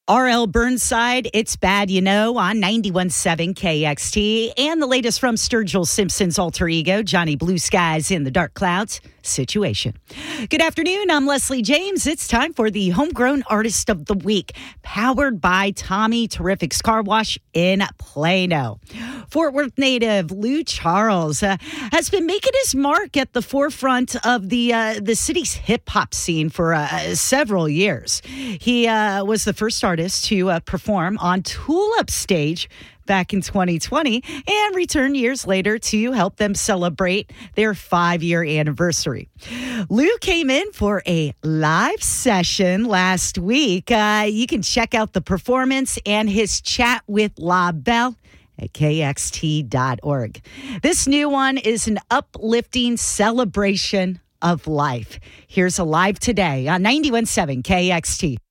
R.L. Burnside, It's Bad You Know on 91.7 KXT. And the latest from Sturgill Simpson's alter ego, Johnny Blue Skies in the Dark Clouds situation. Good afternoon. I'm Leslie James. It's time for the Homegrown Artist of the Week, powered by Tommy Terrific's Car Wash in Plano. Fort Worth native Lou Charles has been making his mark at the forefront of the city's hip-hop scene for several years. He was the first artist to perform on Tulip Stage back in 2020 and returned years later to help them celebrate their 5-year anniversary. Lou came in for a live session last week. You can check out the performance and his chat with La Belle at kxt.org. This new one is an uplifting celebration of life. Here's a live today on 91.7 KXT.